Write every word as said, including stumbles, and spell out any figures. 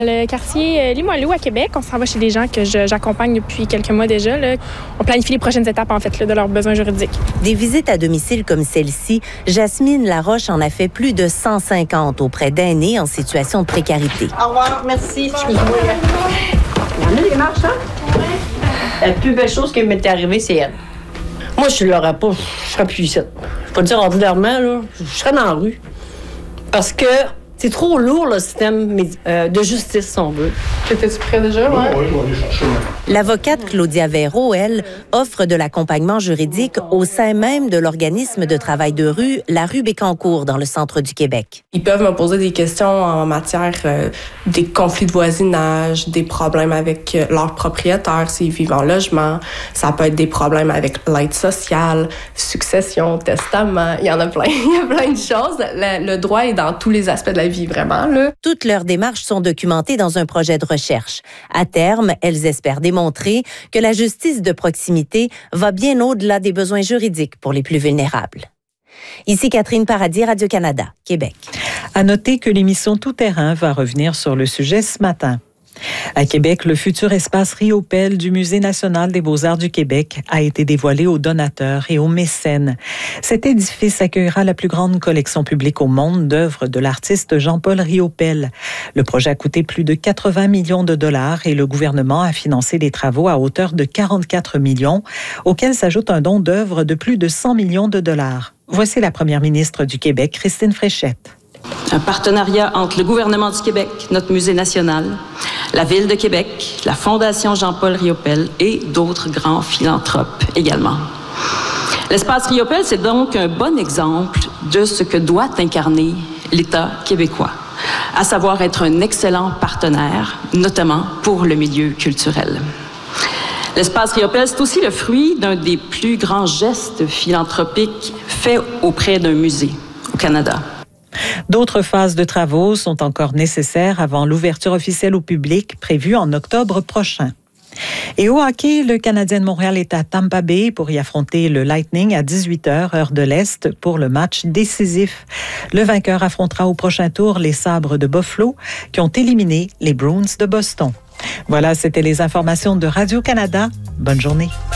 Le quartier Limoilou à Québec, on s'en va chez des gens que je, j'accompagne depuis quelques mois déjà. Là. On planifie les prochaines étapes en fait là, de leurs besoins juridiques. Des visites à domicile comme celle-ci, Jasmine Laroche en a fait plus de cent cinquante auprès d'aînés en situation de précarité. Au revoir, merci. Excuse-moi. Il y en a des marches, hein? Oui. La plus belle chose qui m'est arrivée, c'est elle. Moi, je ne l'aurais pas, je serais plus ici. Je ne vais pas dire ordinairement, là, je serais dans la rue. Parce que c'est trop lourd, le système euh, de justice, si on veut. Étais-tu prêt déjà? Ouais? Oui, je vais aller chercher. L'avocate Claudia Véro, elle, offre de l'accompagnement juridique au sein même de l'organisme de travail de rue, la rue Bécancour, dans le centre du Québec. Ils peuvent me poser des questions en matière euh, des conflits de voisinage, des problèmes avec euh, leurs propriétaires s'ils vivent en logement. Ça peut être des problèmes avec l'aide sociale, succession, testament. Il y en a plein. Il y a plein de choses. Le, le droit est dans tous les aspects de la vie, vraiment, là. Toutes leurs démarches sont documentées dans un projet de recherche. À terme, elles espèrent démontrer que la justice de proximité va bien au-delà des besoins juridiques pour les plus vulnérables. Ici Catherine Paradis, Radio-Canada, Québec. À noter que l'émission Tout terrain va revenir sur le sujet ce matin. À Québec, le futur espace Riopelle du Musée national des beaux-arts du Québec a été dévoilé aux donateurs et aux mécènes. Cet édifice accueillera la plus grande collection publique au monde d'œuvres de l'artiste Jean-Paul Riopelle. Le projet a coûté plus de quatre-vingts millions de dollars et le gouvernement a financé les travaux à hauteur de quarante-quatre millions, auxquels s'ajoute un don d'œuvres de plus de cent millions de dollars. Voici la première ministre du Québec, Christine Fréchette. Un partenariat entre le gouvernement du Québec, notre musée national, la Ville de Québec, la Fondation Jean-Paul Riopelle et d'autres grands philanthropes également. L'espace Riopelle, c'est donc un bon exemple de ce que doit incarner l'État québécois, à savoir être un excellent partenaire, notamment pour le milieu culturel. L'espace Riopelle, c'est aussi le fruit d'un des plus grands gestes philanthropiques faits auprès d'un musée au Canada. D'autres phases de travaux sont encore nécessaires avant l'ouverture officielle au public prévue en octobre prochain. Et au hockey, le Canadien de Montréal est à Tampa Bay pour y affronter le Lightning à dix-huit heures, heure de l'Est, pour le match décisif. Le vainqueur affrontera au prochain tour les Sabres de Buffalo qui ont éliminé les Bruins de Boston. Voilà, c'était les informations de Radio-Canada. Bonne journée.